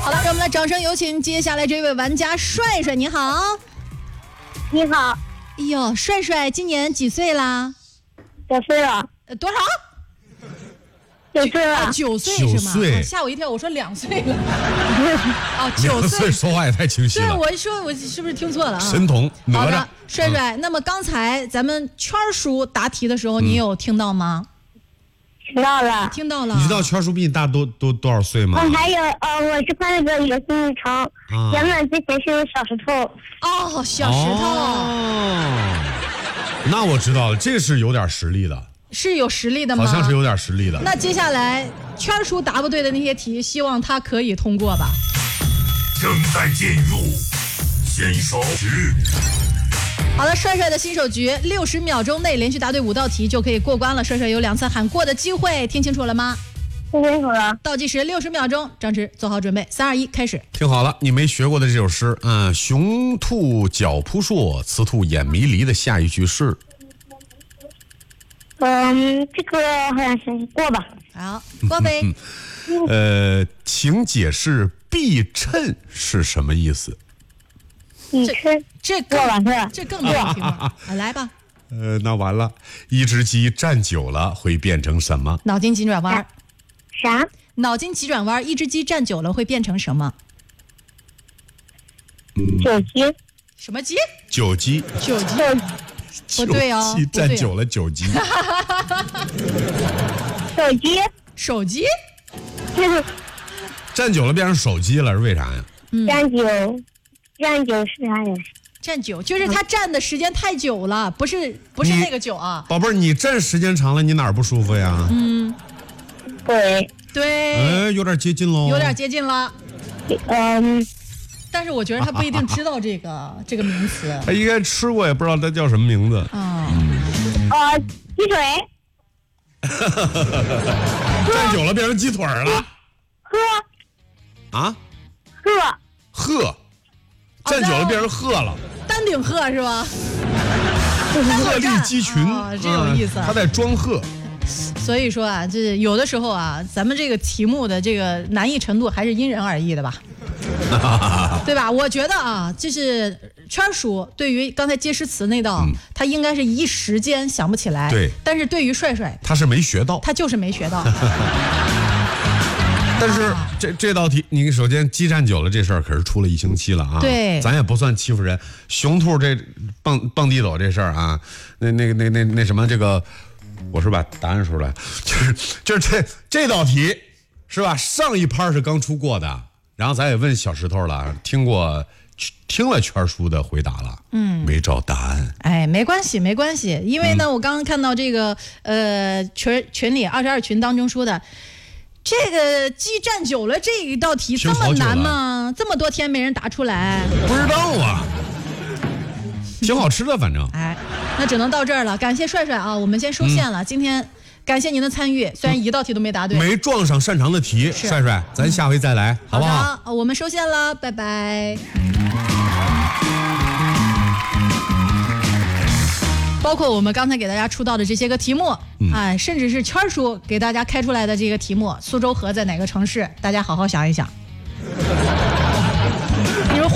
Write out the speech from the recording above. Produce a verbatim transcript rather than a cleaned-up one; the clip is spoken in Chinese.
好了，让我们来掌声有请接下来这位玩家帅帅，你好。 你好。 哎呦，帅帅今年几岁啦？ 九岁了。 呃，多少？ 九岁了。 啊、九岁是吗？啊、吓我一跳，我说两岁了。哦，九岁。 两岁说话也太清晰了。 对，我一说我是不是听错了啊？ 神童哪吒。 好的，帅帅、嗯，那么刚才咱们圈叔答题的时候，你有听到吗？嗯听到了， 听到了。 你知道圈叔比你大多多多少岁吗？ 我还有呃，我是看那个有新日常， 啊、 原本之前是有小石头。 哦，小石头。 哦，那我知道了，这是有点实力的。 是有实力的吗？ 好像是有点实力的。 那接下来圈叔答不对的那些题，希望他可以通过吧。 正在进入新手局。 好了，帅帅的新手局，六十秒钟内连续答对五道题就可以过关了。帅帅有两次喊过的机会，听清楚了吗？ 听清楚了。 倒计时六十秒钟，张弛做好准备，三二一，开始。 听好了，你没学过的这首诗，嗯，雄兔脚扑朔，雌兔眼迷离的下一句是？ 嗯，这个好像是过吧。 好，过呗。 呃，请解释避衬是什么意思？ 你吃这更完事， 这更没有听过啊！来吧。 呃，那完了，一只鸡站久了会变成什么？ 脑筋急转弯。 啥？ 脑筋急转弯，一只鸡站久了会变成什么？ 酒鸡。 什么鸡？ 酒鸡。 酒鸡。不对哦。 鸡站久了，酒鸡。 手机。 手机。 站久了变成手机了，是为啥呀？ 嗯、 站久。站久是啥呀？ 站久就是他站的时间太久了，不是不是那个久啊。 宝贝儿，你站时间长了，你哪儿不舒服呀？ 嗯， 对对。 哎，有点接近喽。 有点接近了。 嗯， 但是我觉得他不一定知道这个这个名词。 他应该吃过，也不知道他叫什么名字。 啊。 嗯。 呃，鸡腿。 站久了变成鸡腿了。 鹤。 啊？ 鹤。 鹤，站久了变成鹤了， 丹顶鹤是吧？ 鹤立鸡群， 哦，这有意思。 他在装鹤。 所以说啊，这有的时候啊，咱们这个题目的这个难易程度还是因人而异的吧，对吧？我觉得啊，就是圈叔对于刚才接诗词那道，嗯、他应该是一时间想不起来。 对。 但是对于帅帅， 他是没学到， 他就是没学到。 但是这这道题，你首先激战久了这事儿可是出了一星期了啊！ 对， 咱也不算欺负人。雄兔这蹦蹦地走这事儿啊，那那个那那那什么这个，我是把答案说出来，就是就是这这道题是吧？上一趴是刚出过的，然后咱也问小石头了，听过听了圈叔的回答了，嗯，没找答案。 哎，没关系没关系，因为呢，嗯、我刚刚看到这个呃群群里二十二群当中说的。这个鸡站久了这一道题这么难吗？这么多天没人答出来， 不知道啊，挺好吃的，反正。 哎，那只能到这儿了。感谢帅帅啊，我们先收线了。嗯、今天感谢您的参与，虽然一道题都没答对， 没撞上擅长的题，帅帅，咱下回再来，嗯、好不好？ 好，我们收线了，拜拜。包括我们刚才给大家出到的这些个题目，嗯、哎，甚至是圈叔给大家开出来的这个题目，苏州河在哪个城市？大家好好想一想。